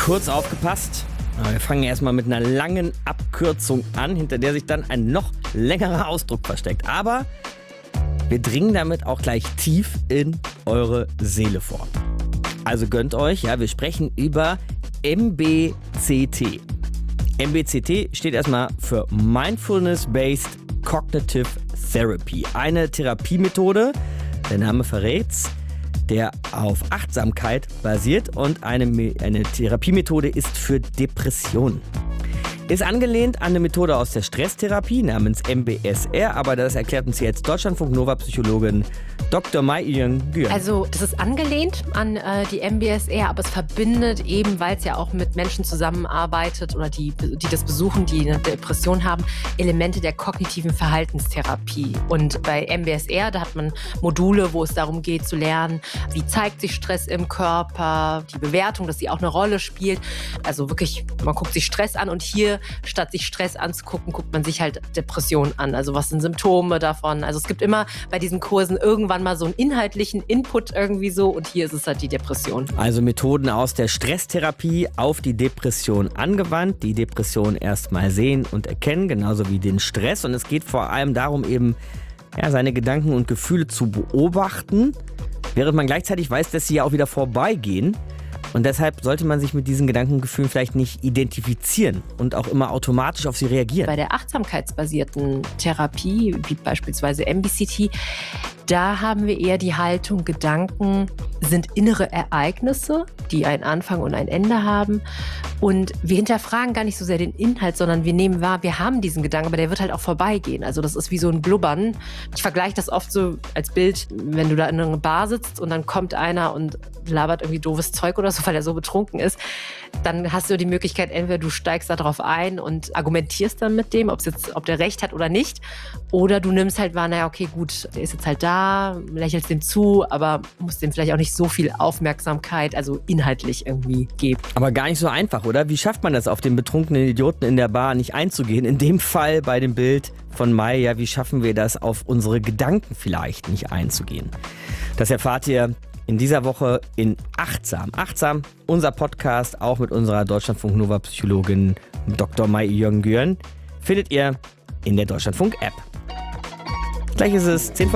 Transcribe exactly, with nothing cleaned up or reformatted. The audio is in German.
Kurz aufgepasst. Wir fangen erstmal mit einer langen Abkürzung an, hinter der sich dann ein noch längerer Ausdruck versteckt. Aber wir dringen damit auch gleich tief in eure Seele vor. Also gönnt euch, ja, wir sprechen über M B C T. M B C T steht erstmal für Mindfulness-Based Cognitive Therapy. Eine Therapiemethode, der Name verrät's, der auf Achtsamkeit basiert und eine, eine Therapiemethode ist für Depressionen. Ist angelehnt an eine Methode aus der Stresstherapie namens M B S R, aber das erklärt uns jetzt Deutschlandfunk-Nova-Psychologin Doktor Mai-Yong Güen. Also das ist angelehnt an äh, die M B S R, aber es verbindet eben, weil es ja auch mit Menschen zusammenarbeitet oder die, die das besuchen, die eine Depression haben, Elemente der kognitiven Verhaltenstherapie. Und bei M B S R, da hat man Module, wo es darum geht zu lernen, wie zeigt sich Stress im Körper, die Bewertung, dass sie auch eine Rolle spielt. Also wirklich, man guckt sich Stress an und hier, statt sich Stress anzugucken, guckt man sich halt Depression an. Also was sind Symptome davon? Also es gibt immer bei diesen Kursen irgendwann mal so einen inhaltlichen Input irgendwie so und hier ist es halt die Depression. Also Methoden aus der Stresstherapie auf die Depression angewandt, die Depression erstmal sehen und erkennen, genauso wie den Stress. Und es geht vor allem darum, eben ja, seine Gedanken und Gefühle zu beobachten, während man gleichzeitig weiß, dass sie ja auch wieder vorbeigehen. Und deshalb sollte man sich mit diesen Gedanken und Gefühlen vielleicht nicht identifizieren und auch immer automatisch auf sie reagieren. Bei der achtsamkeitsbasierten Therapie, wie beispielsweise M B C T, da haben wir eher die Haltung, Gedanken sind innere Ereignisse, die einen Anfang und ein Ende haben. Und wir hinterfragen gar nicht so sehr den Inhalt, sondern wir nehmen wahr, wir haben diesen Gedanken, aber der wird halt auch vorbeigehen. Also das ist wie so ein Blubbern. Ich vergleiche das oft so als Bild, wenn du da in einer Bar sitzt und dann kommt einer und labert irgendwie doofes Zeug oder so, weil er so betrunken ist. Dann hast du die Möglichkeit, entweder du steigst da drauf ein und argumentierst dann mit dem, ob's jetzt, ob der Recht hat oder nicht. Oder du nimmst halt wahr, naja, okay, gut, der ist jetzt halt da, lächelst dem zu, aber musst dem vielleicht auch nicht so viel Aufmerksamkeit, also inhaltlich irgendwie geben. Aber gar nicht so einfach, oder? Wie schafft man das, auf den betrunkenen Idioten in der Bar nicht einzugehen? In dem Fall bei dem Bild von Mai, ja, wie schaffen wir das, auf unsere Gedanken vielleicht nicht einzugehen? Das erfahrt ihr in dieser Woche in Achtsam. Achtsam, unser Podcast, auch mit unserer Deutschlandfunk-Nova-Psychologin Doktor Mai-Yong Güen, findet ihr in der Deutschlandfunk-App. Gleich ist es zehn vor